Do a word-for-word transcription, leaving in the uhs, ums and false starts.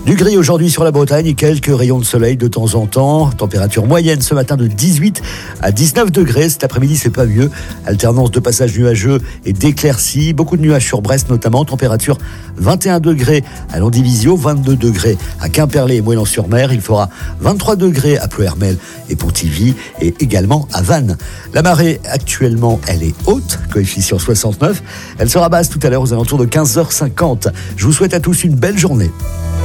Du gris aujourd'hui sur la Bretagne et quelques rayons de soleil de temps en temps. Température moyenne ce matin de dix-huit à dix-neuf degrés. Cet après-midi, c'est pas mieux. Alternance de passages nuageux et d'éclaircies. Beaucoup de nuages sur Brest notamment. Température vingt et un degrés à Landivisiau, vingt-deux degrés à Quimperlé et Moëlan-sur-Mer. Il fera vingt-trois degrés à Ploërmel et Pontivy et également à Vannes. La marée actuellement, elle est haute, coefficient soixante-neuf. Elle sera basse tout à l'heure aux alentours de quinze heures cinquante. Je vous souhaite à tous une belle journée.